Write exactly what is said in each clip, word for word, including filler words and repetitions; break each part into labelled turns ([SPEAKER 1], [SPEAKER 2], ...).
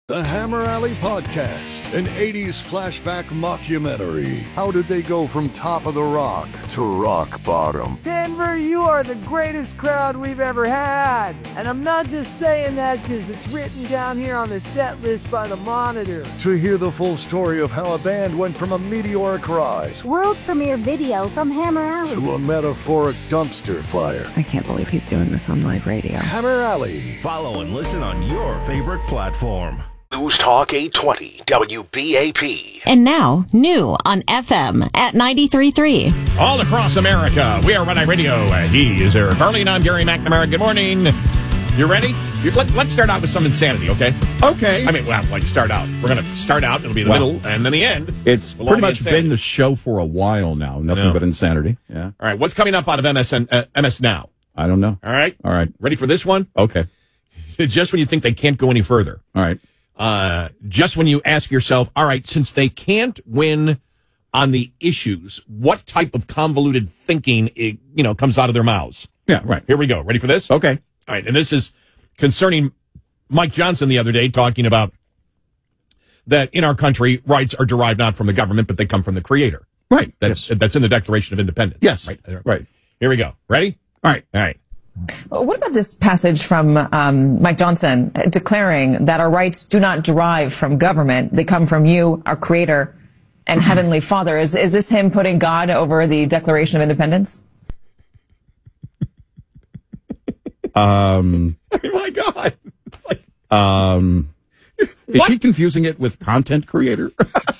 [SPEAKER 1] The Hammer Alley Podcast, an eighties flashback mockumentary. How did they go from top of the rock to rock bottom?
[SPEAKER 2] Denver, you are the greatest crowd we've ever had. And I'm not just saying that because it's written down here on the set list by the Monitor.
[SPEAKER 1] To hear the full story of how a band went from a meteoric rise,
[SPEAKER 3] world premiere video from Hammer Alley,
[SPEAKER 1] to a metaphoric dumpster fire.
[SPEAKER 4] I can't believe he's doing this on live radio.
[SPEAKER 1] Hammer Alley.
[SPEAKER 5] Follow and listen on your favorite platform.
[SPEAKER 6] News Talk eight twenty W B A P.
[SPEAKER 7] And now, new on F M at ninety-three point three.
[SPEAKER 8] All across America, we are Red Eye Radio. Uh, he is Eric Harley, and I'm Gary McNamara. Good morning. You ready? You, let, let's start out with some insanity, okay?
[SPEAKER 9] Okay.
[SPEAKER 8] I mean, well, like start out. We're going to start out, it'll be the
[SPEAKER 9] well,
[SPEAKER 8] middle, and then the end.
[SPEAKER 9] It's pretty much be been the show for a while now. Nothing but insanity. Yeah. All
[SPEAKER 8] right, what's coming up out of M S N, uh, M S Now?
[SPEAKER 9] I don't know.
[SPEAKER 8] All right?
[SPEAKER 9] All right.
[SPEAKER 8] Ready for this one?
[SPEAKER 9] Okay.
[SPEAKER 8] Just when you think they can't go any further.
[SPEAKER 9] All right.
[SPEAKER 8] Uh, just when you ask yourself, all right, since they can't win on the issues, what type of convoluted thinking, it, you know, comes out of their mouths?
[SPEAKER 9] Yeah, right.
[SPEAKER 8] Here we go. Ready for this?
[SPEAKER 9] Okay.
[SPEAKER 8] All right, and this is concerning Mike Johnson the other day talking about that in our country, rights are derived not from the government, but they come from the Creator.
[SPEAKER 9] Right.
[SPEAKER 8] That's,
[SPEAKER 9] yes.
[SPEAKER 8] that's in the Declaration of Independence.
[SPEAKER 9] Yes.
[SPEAKER 8] Right.
[SPEAKER 9] Right.
[SPEAKER 8] Here we go. Ready?
[SPEAKER 9] All right.
[SPEAKER 8] All right.
[SPEAKER 4] What about this passage from um, Mike Johnson declaring that our rights do not derive from government? They come from you, our Creator, and Heavenly Father. Is is this him putting God over the Declaration of Independence?
[SPEAKER 9] Um.
[SPEAKER 8] I mean, my God. It's like,
[SPEAKER 9] um. Is she confusing it with content creator?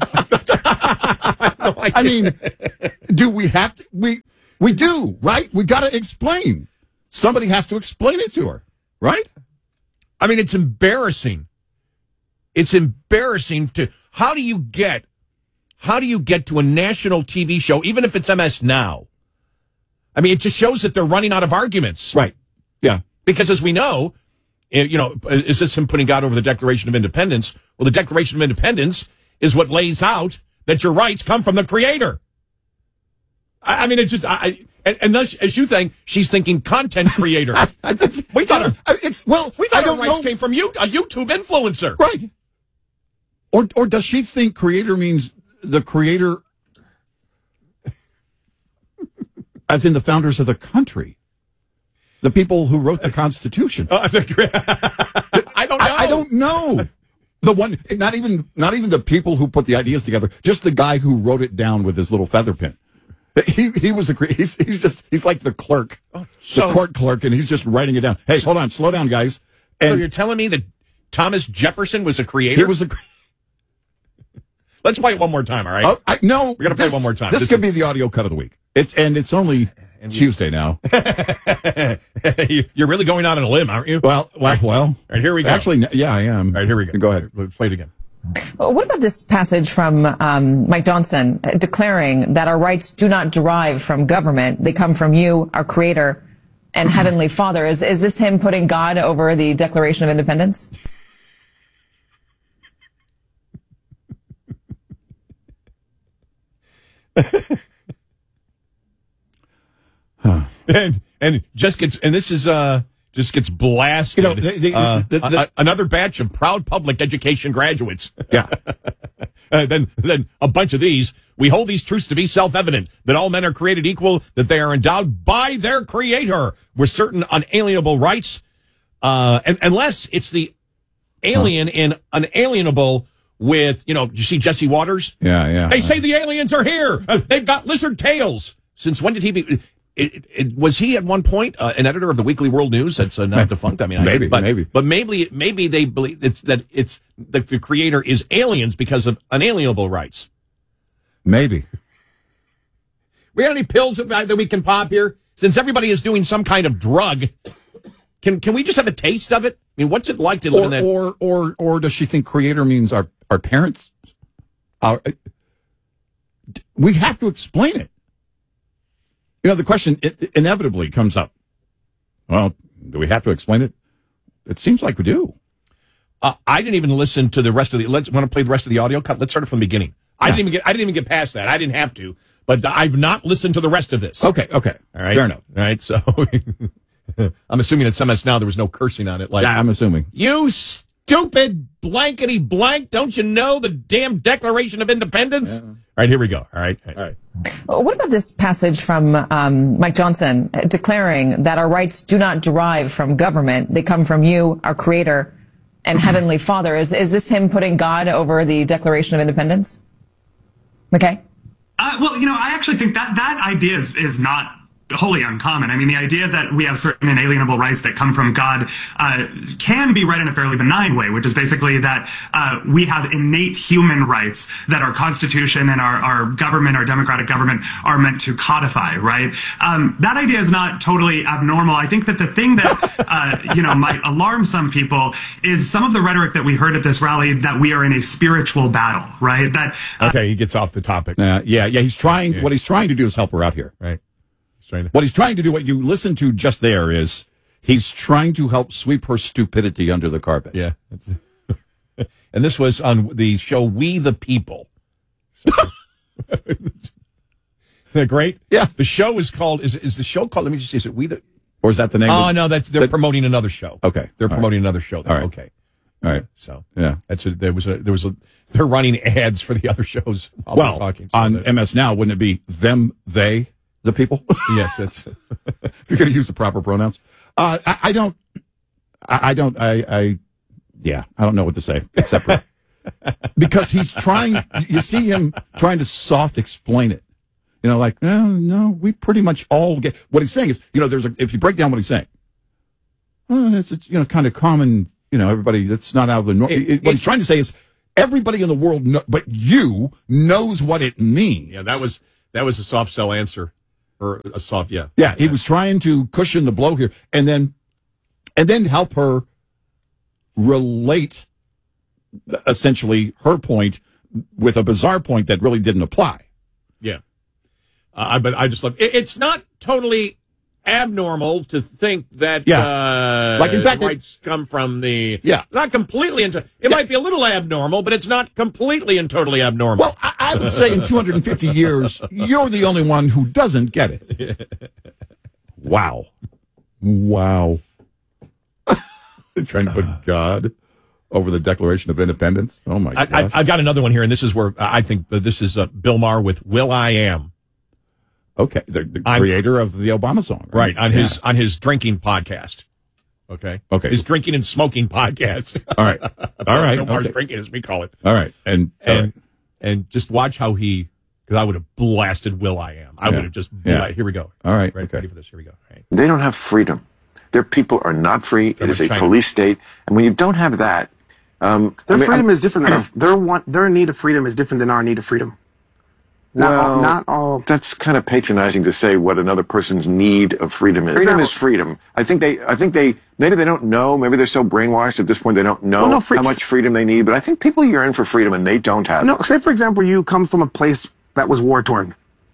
[SPEAKER 8] no
[SPEAKER 9] I mean, do we have to? We we do, right? We got to explain. Somebody has to explain it to her, right?
[SPEAKER 8] I mean, it's embarrassing. It's embarrassing to, how do you get, how do you get to a national T V show, even if it's M S Now? I mean, it just shows that they're running out of arguments.
[SPEAKER 9] Right. Yeah.
[SPEAKER 8] Because as we know, you know, is this him putting God over the Declaration of Independence? Well, the Declaration of Independence is what lays out that your rights come from the Creator. I, I mean, it's just, I, And, and thus, as you think, she's thinking content creator.
[SPEAKER 9] I, I,
[SPEAKER 8] we thought her,
[SPEAKER 9] it's well.
[SPEAKER 8] We thought
[SPEAKER 9] I don't
[SPEAKER 8] her rights
[SPEAKER 9] know.
[SPEAKER 8] came from you, a YouTube influencer,
[SPEAKER 9] right? Or or does she think creator means the creator, as in the founders of the country, the people who wrote the Constitution?
[SPEAKER 8] Uh, I don't know.
[SPEAKER 9] I, I don't know. The one, not even not even the people who put the ideas together, just the guy who wrote it down with his little feather pen. He he was the he's he's just he's like the clerk, oh, so, the court clerk, and he's just writing it down. Hey, hold on, slow down, guys. And
[SPEAKER 8] so you're telling me that Thomas Jefferson was a creator?
[SPEAKER 9] He was a.
[SPEAKER 8] Let's play it one more time, all right?
[SPEAKER 9] Oh, I, no,
[SPEAKER 8] we're gonna play it one more time.
[SPEAKER 9] This, this could is... be the audio cut of the week. It's and it's only and Tuesday now.
[SPEAKER 8] You're really going out on a limb, aren't you?
[SPEAKER 9] Well, well, well. All
[SPEAKER 8] right, here we go.
[SPEAKER 9] Actually, yeah, I am.
[SPEAKER 8] All right, here we go.
[SPEAKER 9] Go ahead.
[SPEAKER 8] Let's play it again.
[SPEAKER 4] What about this passage from um, Mike Johnson declaring that our rights do not derive from government? They come from you, our Creator, and Heavenly Father. Is is this him putting God over the Declaration of Independence?
[SPEAKER 9] huh.
[SPEAKER 8] And and just gets and this is uh. just gets blasted.
[SPEAKER 9] You know, the, the,
[SPEAKER 8] uh,
[SPEAKER 9] the, the,
[SPEAKER 8] a, another batch of proud public education graduates.
[SPEAKER 9] Yeah.
[SPEAKER 8] uh, then, then a bunch of these. We hold these truths to be self-evident, that all men are created equal, that they are endowed by their Creator with certain unalienable rights, uh, and unless it's the alien huh. in unalienable with, you know, you see Jesse Waters?
[SPEAKER 9] Yeah, yeah.
[SPEAKER 8] They say the aliens are here. Uh, they've got lizard tails. Since when did he be... It, it, was he at one point uh, an editor of the Weekly World News? That's uh, now defunct. I mean,
[SPEAKER 9] maybe,
[SPEAKER 8] I, but,
[SPEAKER 9] maybe,
[SPEAKER 8] but maybe, maybe they believe it's that it's that the Creator is aliens because of unalienable rights.
[SPEAKER 9] Maybe.
[SPEAKER 8] We got any pills that we can pop here? Since everybody is doing some kind of drug, can can we just have a taste of it? I mean, what's it like to live
[SPEAKER 9] or,
[SPEAKER 8] in that?
[SPEAKER 9] Or or or does she think Creator means our our parents? Our, we have to explain it. You know, the question it inevitably comes up. Well, do we have to explain it? It seems like we do.
[SPEAKER 8] Uh, I didn't even listen to the rest of the. Let's want to play the rest of the audio cut. Let's start it from the beginning. Yeah. I didn't even get. I didn't even get past that. I didn't have to. But I've not listened to the rest of this.
[SPEAKER 9] Okay. Okay.
[SPEAKER 8] All right.
[SPEAKER 9] Fair enough.
[SPEAKER 8] All right. So I'm assuming at M S Now there was no cursing on it. Like,
[SPEAKER 9] yeah, I'm assuming.
[SPEAKER 8] You stupid blankety blank. Don't you know the damn Declaration of Independence? Yeah. All right, here we go. All right. All right.
[SPEAKER 4] What about this passage from um, Mike Johnson declaring that our rights do not derive from government? They come from you, our creator, and Heavenly Father. Is, is this him putting God over the Declaration of Independence? Okay.
[SPEAKER 10] Uh, well, you know, I actually think that that idea is, is not wholly uncommon. I mean, the idea that we have certain inalienable rights that come from God uh, can be read in a fairly benign way, which is basically that uh, we have innate human rights that our Constitution and our, our government, our democratic government, are meant to codify, right? Um, that idea is not totally abnormal. I think that the thing that, uh, you know, might alarm some people is some of the rhetoric that we heard at this rally that we are in a spiritual battle, right? That
[SPEAKER 8] uh, Okay, he gets off the topic.
[SPEAKER 9] Uh, yeah, yeah, he's trying,
[SPEAKER 8] yeah.
[SPEAKER 9] what he's trying to do is help her out here.
[SPEAKER 8] Right. To-
[SPEAKER 9] what he's trying to do, what you listen to just there is, he's trying to help sweep her stupidity under the carpet.
[SPEAKER 8] Yeah. That's, and this was on the show We the People. So, they're great.
[SPEAKER 9] Yeah.
[SPEAKER 8] The show is called, is is the show called, let me just see, is it We the...
[SPEAKER 9] Or is that the name?
[SPEAKER 8] Oh,
[SPEAKER 9] of,
[SPEAKER 8] no, that's, they're
[SPEAKER 9] that,
[SPEAKER 8] promoting another show.
[SPEAKER 9] Okay.
[SPEAKER 8] They're
[SPEAKER 9] All
[SPEAKER 8] promoting
[SPEAKER 9] right.
[SPEAKER 8] another show.
[SPEAKER 9] All right.
[SPEAKER 8] Okay.
[SPEAKER 9] All right.
[SPEAKER 8] So,
[SPEAKER 9] yeah.
[SPEAKER 8] That's a, there was a, there was a, they're running ads for the other shows while
[SPEAKER 9] well,
[SPEAKER 8] they're talking. So
[SPEAKER 9] on
[SPEAKER 8] that,
[SPEAKER 9] M S Now, wouldn't it be them, they, the people?
[SPEAKER 8] Yes, that's...
[SPEAKER 9] If you're going to use the proper pronouns. Uh, I, I don't, I, I don't, I, I, yeah, I don't know what to say, except for, because he's trying, you see him trying to soft explain it. You know, like, oh, no, we pretty much all get, what he's saying is, you know, there's a, if you break down what he's saying, oh, it's, it's, you know, kind of common, you know, everybody that's not out of the norm. It, it, what he's trying to say is, everybody in the world, know, but you knows what it means.
[SPEAKER 8] Yeah, that was, that was a soft sell answer. Or a soft, yeah.
[SPEAKER 9] Yeah, he was trying to cushion the blow here, and then, and then help her relate, essentially, her point with a bizarre point that really didn't apply.
[SPEAKER 8] Yeah, uh, but I just love it. It's not totally abnormal to think that
[SPEAKER 9] yeah.
[SPEAKER 8] uh,
[SPEAKER 9] like in fact,
[SPEAKER 8] rights come from the
[SPEAKER 9] yeah,
[SPEAKER 8] not completely. Into, it
[SPEAKER 9] yeah.
[SPEAKER 8] might be a little abnormal, but it's not completely and totally abnormal.
[SPEAKER 9] Well, I, I would say in two hundred fifty years, you're the only one who doesn't get it. Wow, wow. They're trying to put God over the Declaration of Independence. Oh my God!
[SPEAKER 8] I, I, I've got another one here, and this is where I think this is uh, Bill Maher with "Will I Am."
[SPEAKER 9] Okay, the, the creator of the Obama song,
[SPEAKER 8] right? right on yeah. his on his drinking podcast. Okay,
[SPEAKER 9] okay,
[SPEAKER 8] his drinking and smoking podcast.
[SPEAKER 9] All right, all right,
[SPEAKER 8] no
[SPEAKER 9] okay.
[SPEAKER 8] drinking as we call it.
[SPEAKER 9] All right, and
[SPEAKER 8] and
[SPEAKER 9] right.
[SPEAKER 8] and just watch how he, because I would have blasted "Will I Am." I
[SPEAKER 9] yeah.
[SPEAKER 8] would have just
[SPEAKER 9] yeah.
[SPEAKER 8] here we go.
[SPEAKER 9] All right,
[SPEAKER 8] right,
[SPEAKER 9] okay.
[SPEAKER 8] ready for this? Here we go. Right.
[SPEAKER 11] They don't have freedom. Their people are not free. It is a
[SPEAKER 8] China.
[SPEAKER 11] police state, and when you don't have that, um,
[SPEAKER 12] their
[SPEAKER 11] I mean,
[SPEAKER 12] freedom
[SPEAKER 11] I'm,
[SPEAKER 12] is different than our, their want. Their need of freedom is different than our need of freedom. Not
[SPEAKER 11] well,
[SPEAKER 12] all, not all.
[SPEAKER 11] That's kind of patronizing to say what another person's need of freedom is. Freedom is freedom. I think they, I think they, maybe they don't know, maybe they're so brainwashed at this point they don't know well, no, free, how much freedom they need, but I think people yearn for freedom and they don't have
[SPEAKER 12] no,
[SPEAKER 11] it.
[SPEAKER 12] Say, for example, you come from a place that was war-torn,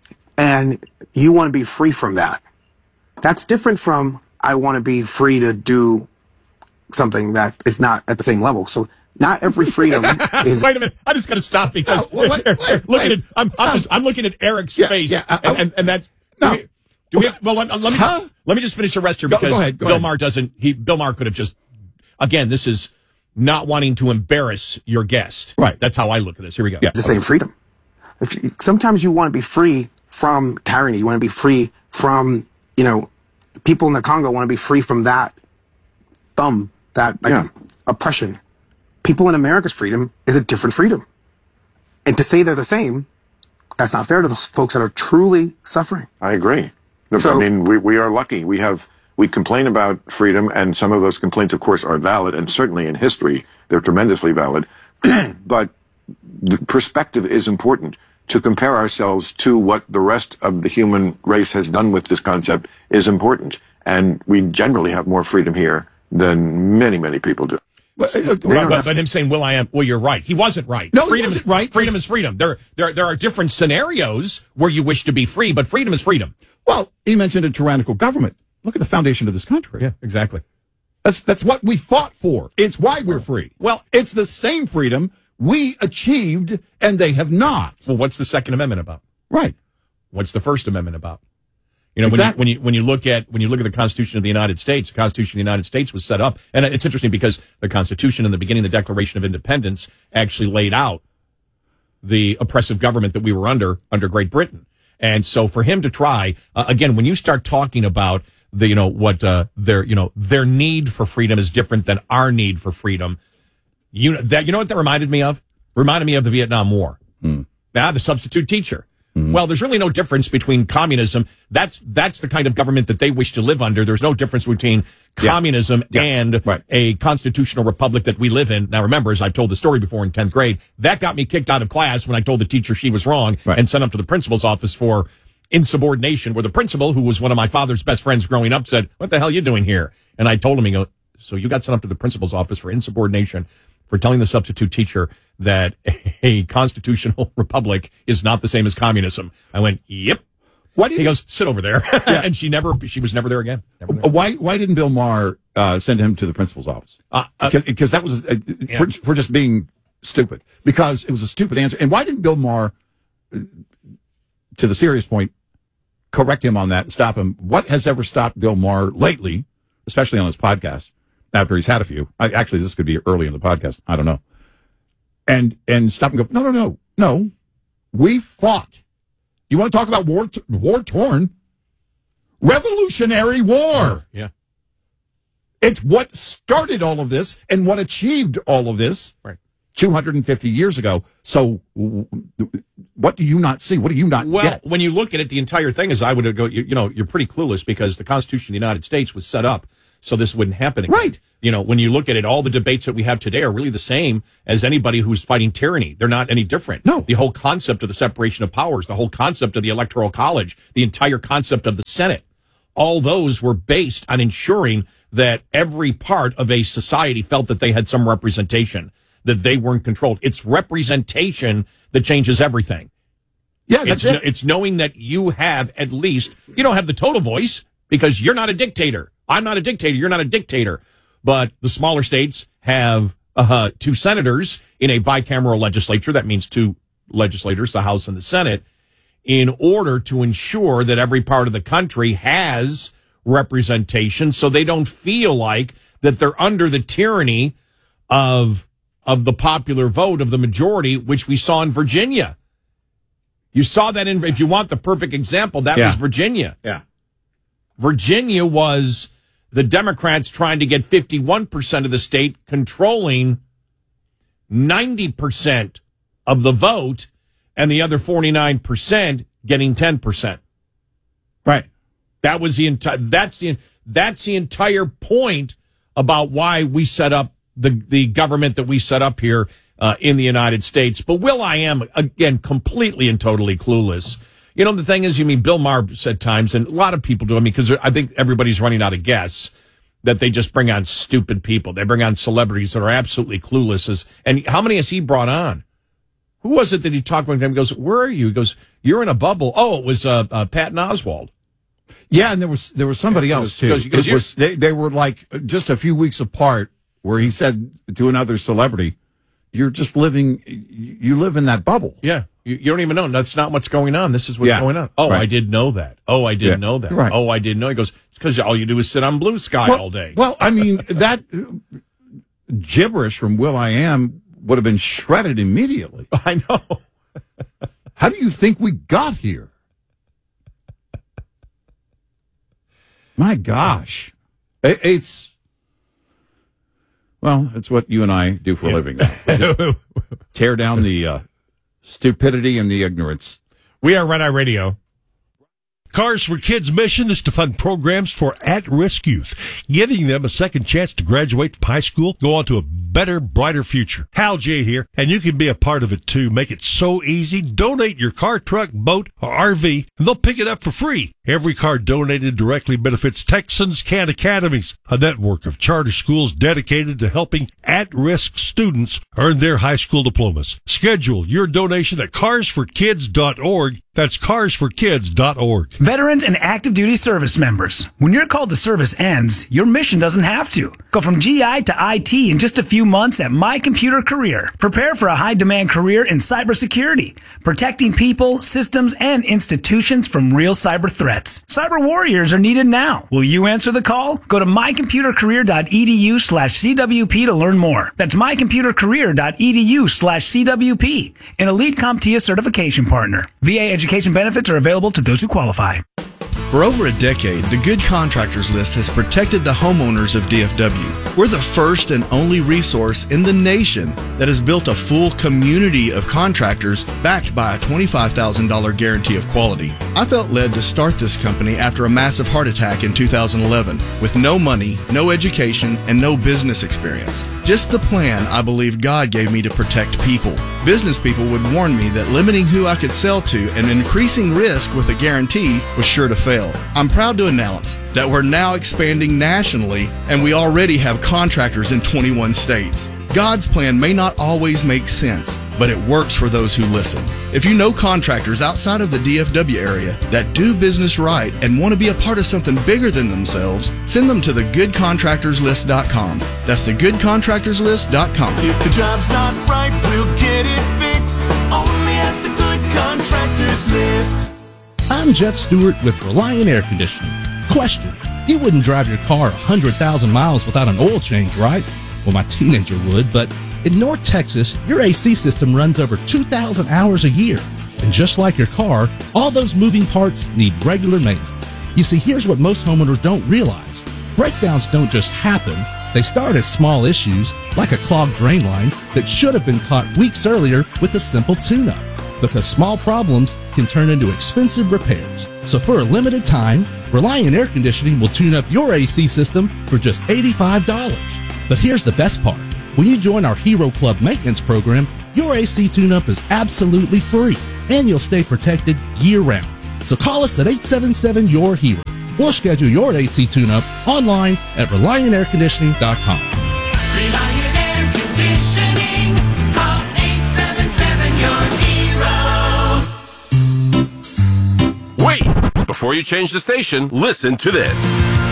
[SPEAKER 12] and you want to be free from that. That's different from, I want to be free to do something that is not at the same level. So, not every freedom is.
[SPEAKER 8] Wait a minute! I just got to stop because
[SPEAKER 9] no, wait, wait, wait,
[SPEAKER 8] looking at I'm, I'm just I'm looking at Eric's
[SPEAKER 9] yeah,
[SPEAKER 8] face,
[SPEAKER 9] yeah, I, I,
[SPEAKER 8] and, and and that's
[SPEAKER 9] no.
[SPEAKER 8] Do we, do we have, well, let, let me
[SPEAKER 9] huh?
[SPEAKER 8] just, let me just finish the rest here
[SPEAKER 9] Go,
[SPEAKER 8] because
[SPEAKER 9] go ahead, go
[SPEAKER 8] Bill
[SPEAKER 9] ahead.
[SPEAKER 8] Maher doesn't. He Bill Maher could have just again. This is not wanting to embarrass your guest.
[SPEAKER 9] Right.
[SPEAKER 8] That's how I look at this. Here we go.
[SPEAKER 12] Yeah. It's the same freedom. If you, sometimes you want to be free from tyranny. You want to be free from you know, people in the Congo want to be free from that thumb, that like,
[SPEAKER 11] yeah.
[SPEAKER 12] oppression. People in America's freedom is a different freedom. And to say they're the same, that's not fair to those folks that are truly suffering.
[SPEAKER 11] I agree. Look,
[SPEAKER 12] So-
[SPEAKER 11] I mean, we, we are lucky. We have, we complain about freedom, and some of those complaints, of course, are valid, and certainly in history, they're tremendously valid. But the perspective is important. To compare ourselves to what the rest of the human race has done with this concept is important. And we generally have more freedom here than many, many people do.
[SPEAKER 9] But, uh,
[SPEAKER 8] Right, but, but him saying, "Will I am?" Well, you're right. He wasn't right.
[SPEAKER 9] No, he
[SPEAKER 8] freedom
[SPEAKER 9] wasn't
[SPEAKER 8] is,
[SPEAKER 9] right.
[SPEAKER 8] Freedom is freedom. There, there, there are different scenarios where you wish to be free, but freedom is freedom.
[SPEAKER 9] Well, he mentioned a tyrannical government. Look at the foundation of this country.
[SPEAKER 8] Yeah, exactly.
[SPEAKER 9] That's that's what we fought for. It's why we're free. Well, it's the same freedom we achieved, and they have not.
[SPEAKER 8] Well, what's the Second Amendment about?
[SPEAKER 9] Right.
[SPEAKER 8] What's the First Amendment about? You know,
[SPEAKER 9] Exactly.
[SPEAKER 8] when you, when you when you look at when you look at the Constitution of the United States, the Constitution of the United States was set up, and it's interesting because the Constitution in the beginning, the Declaration of Independence, actually laid out the oppressive government that we were under under Great Britain. And so for him to try uh, again, when you start talking about the you know what uh, their you know their need for freedom is different than our need for freedom, you know that you know what that reminded me of? Reminded me of the Vietnam War.
[SPEAKER 9] Hmm.
[SPEAKER 8] Now the substitute teacher. Well, there's really no difference between communism. That's that's the kind of government that they wish to live under. There's no difference between
[SPEAKER 9] Yeah.
[SPEAKER 8] communism
[SPEAKER 9] Yeah.
[SPEAKER 8] and
[SPEAKER 9] Right.
[SPEAKER 8] a constitutional republic that we live in. Now, remember, as I've told the story before in tenth grade, that got me kicked out of class when I told the teacher she was wrong
[SPEAKER 9] Right.
[SPEAKER 8] and sent up to the principal's office for insubordination, where the principal, who was one of my father's best friends growing up, said, "What the hell are you doing here?" And I told him, he go, "So you got sent up to the principal's office for insubordination for telling the substitute teacher that a constitutional republic is not the same as communism." I went, "Yep."
[SPEAKER 9] Why did
[SPEAKER 8] he goes, "Sit over there." And she never, she was never there again. Never there.
[SPEAKER 9] Why why didn't Bill Maher uh, send him to the principal's office?
[SPEAKER 8] Uh, uh,
[SPEAKER 9] because, because that was uh,
[SPEAKER 8] yeah.
[SPEAKER 9] for, for just being stupid. Because it was a stupid answer. And why didn't Bill Maher, uh, to the serious point, correct him on that and stop him? What has ever stopped Bill Maher lately, especially on his podcast, after he's had a few? I, actually, this could be early in the podcast. I don't know. And and stop and go, no, no, no, no. We fought. You want to talk about war t- war torn? Revolutionary War.
[SPEAKER 8] Yeah.
[SPEAKER 9] It's what started all of this and what achieved all of this
[SPEAKER 8] Right.
[SPEAKER 9] two hundred fifty years ago. So w- w- what do you not see? What do you not
[SPEAKER 8] Well,
[SPEAKER 9] get?
[SPEAKER 8] when you look at it, the entire thing is, I would go, you, you know, you're pretty clueless because the Constitution of the United States was set up so this wouldn't happen again.
[SPEAKER 9] Right.
[SPEAKER 8] You know, when you look at it, all the debates that we have today are really the same as anybody who's fighting tyranny. They're not any different.
[SPEAKER 9] No.
[SPEAKER 8] The whole concept of the separation of powers, the whole concept of the Electoral College, the entire concept of the Senate, all those were based on ensuring that every part of a society felt that they had some representation, that they weren't controlled. It's representation that changes everything.
[SPEAKER 9] Yeah, that's
[SPEAKER 8] it's,
[SPEAKER 9] it.
[SPEAKER 8] it's knowing that you have at least, you don't have the total voice because you're not a dictator. I'm not a dictator. You're not a dictator. But the smaller states have uh, two senators in a bicameral legislature. That means two legislators, the House and the Senate, in order to ensure that every part of the country has representation so they don't feel like that they're under the tyranny of of the popular vote of the majority, which we saw in Virginia. You saw that in, if you want the perfect example, that
[SPEAKER 9] Yeah.
[SPEAKER 8] was Virginia.
[SPEAKER 9] Yeah.
[SPEAKER 8] Virginia was the Democrats trying to get fifty-one percent of the state, controlling ninety percent of the vote, and the other forty-nine percent getting ten percent.
[SPEAKER 9] Right.
[SPEAKER 8] That was the entire, that's the, that's the entire point about why we set up the, the government that we set up here uh, in the United States. But Will.i.am, again, completely and totally clueless. You know, the thing is, you mean, Bill Maher said times, and a lot of people do, I mean, because I think everybody's running out of guess, that they just bring on stupid people. They bring on celebrities that are absolutely clueless. As, and how many has he brought on? Who was it that he talked with him? He goes, "Where are you?" He goes, "You're in a bubble." Oh, it was uh, uh, Patton Oswalt.
[SPEAKER 9] Yeah, and there was there was somebody
[SPEAKER 8] Yeah,
[SPEAKER 9] else
[SPEAKER 8] it
[SPEAKER 9] too.
[SPEAKER 8] was- because
[SPEAKER 9] It was, they they were like just a few weeks apart, where he said to another celebrity, "You're just living, you live in that bubble."
[SPEAKER 8] Yeah, you, you don't even know. That's not what's going on. This is what's
[SPEAKER 9] Yeah.
[SPEAKER 8] going on. Oh,
[SPEAKER 9] Right.
[SPEAKER 8] I didn't know that. Oh, I didn't
[SPEAKER 9] Yeah.
[SPEAKER 8] know that.
[SPEAKER 9] Right.
[SPEAKER 8] Oh, I didn't know. He goes, "It's because all you do is sit on blue sky
[SPEAKER 9] Well,
[SPEAKER 8] all day."
[SPEAKER 9] well, I mean that uh, gibberish from Will.i.am would have been shredded immediately.
[SPEAKER 8] I know.
[SPEAKER 9] How do you think we got here? My gosh. It, it's, well, it's what you and I do for a living now. Just tear down the uh, stupidity and the ignorance.
[SPEAKER 8] We are Red Eye Radio.
[SPEAKER 13] Cars for Kids' mission is to fund programs for at-risk youth, giving them a second chance to graduate from high school, go on to a better, brighter future. Hal J here, and you can be a part of it too. Make it so easy. Donate your car, truck, boat, or R V, and they'll pick it up for free. Every car donated directly benefits Texans Can Academies, a network of charter schools dedicated to helping at-risk students earn their high school diplomas. Schedule your donation at cars for kids dot org. That's cars for kids dot org.
[SPEAKER 14] Veterans and active duty service members, when your call to service ends, your mission doesn't have to. Go from G I to I T in just a few months at My Computer Career. Prepare for a high-demand career in cybersecurity, protecting people, systems, and institutions from real cyber threats. Cyber warriors are needed now. Will you answer the call? Go to mycomputercareer.edu slash CWP to learn more. That's mycomputercareer.edu slash CWP, an Elite CompTIA certification partner. V A education benefits are available to those who qualify.
[SPEAKER 15] For over a decade, the Good Contractors List has protected the homeowners of D F W. We're the first and only resource in the nation that has built a full community of contractors backed by a twenty-five thousand dollars guarantee of quality. I felt led to start this company after a massive heart attack in two thousand eleven with no money, no education, and no business experience. Just the plan I believe God gave me to protect people. Business people would warn me that limiting who I could sell to and increasing risk with a guarantee was sure to fail. I'm proud to announce that we're now expanding nationally, and we already have contractors in twenty-one states. God's plan may not always make sense, but it works for those who listen. If you know contractors outside of the D F W area that do business right and want to be a part of something bigger than themselves, send them to the good contractors list dot com. That's the good contractors list dot com.
[SPEAKER 16] If the job's not right, we'll get it fixed. Only at the Good Contractors List.
[SPEAKER 17] I'm Jeff Stewart with Reliant Air Conditioning. Question: you wouldn't drive your car one hundred thousand miles without an oil change, right? Well, my teenager would, but in North Texas, your A C system runs over two thousand hours a year. And just like your car, all those moving parts need regular maintenance. You see, here's what most homeowners don't realize. Breakdowns don't just happen. They start as small issues, like a clogged drain line that should have been caught weeks earlier with a simple tune-up. Because small problems can turn into expensive repairs. So for a limited time, Reliant Air Conditioning will tune up your A C system for just eighty-five dollars. But here's the best part. When you join our Hero Club maintenance program, your A C tune-up is absolutely free, and you'll stay protected year-round. So call us at eight seven seven, Y O U R HERO or schedule your A C tune-up online at reliant air conditioning dot com.
[SPEAKER 16] Reliant Air Conditioning. Call eight seven seven, Y O U R HERO.
[SPEAKER 18] Wait! Before you change the station, listen to this.